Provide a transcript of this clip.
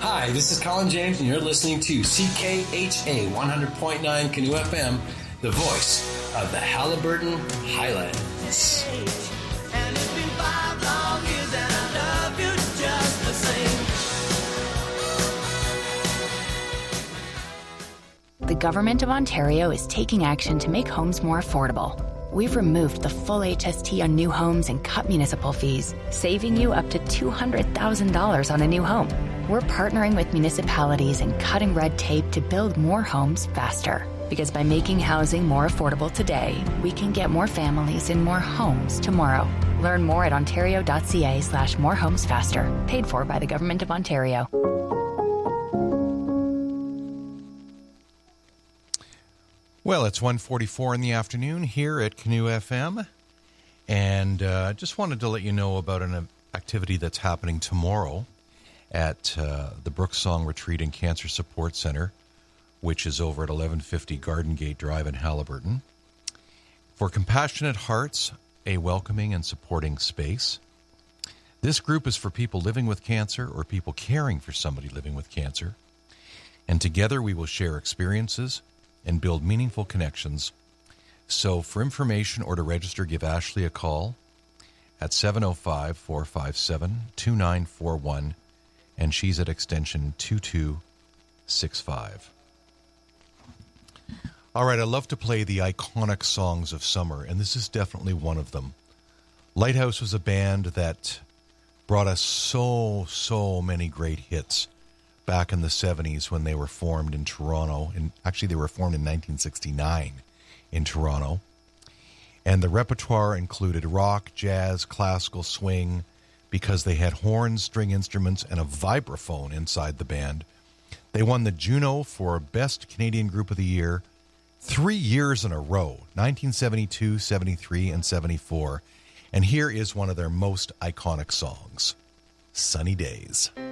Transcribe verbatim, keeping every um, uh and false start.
Hi, this is Colin James, and you're listening to C K H A one hundred point nine Canoe F M, the voice of the Haliburton Highlands. And it's been five long years, and I love you just the same. The Government of Ontario is taking action to make homes more affordable. We've removed the full H S T on new homes and cut municipal fees, saving you up to two hundred thousand dollars on a new home. We're partnering with municipalities and cutting red tape to build more homes faster. Because by making housing more affordable today, we can get more families in more homes tomorrow. Learn more at ontario.ca slash more homes faster. Paid for by the Government of Ontario. Well, it's one forty-four in the afternoon here at Canoe F M, and uh, just wanted to let you know about an activity that's happening tomorrow at uh, the Brooksong Retreat and Cancer Support Centre, which is over at eleven fifty Garden Gate Drive in Haliburton. For Compassionate Hearts, a welcoming and supporting space. This group is for people living with cancer or people caring for somebody living with cancer. And together we will share experiences and build meaningful connections. So for information or to register, give Ashley a call at seven oh five, four five seven, two nine four one, and she's at extension two two six five. All right, I love to play the iconic songs of summer, and this is definitely one of them. Lighthouse was a band that brought us so, so many great hits back in the seventies when they were formed in Toronto. And actually, they were formed in nineteen sixty-nine in Toronto. And the repertoire included rock, jazz, classical, swing, because they had horns, string instruments, and a vibraphone inside the band. They won the Juno for Best Canadian Group of the Year three years in a row, nineteen seventy-two, seventy-three, and seventy-four. And here is one of their most iconic songs, Sunny Days.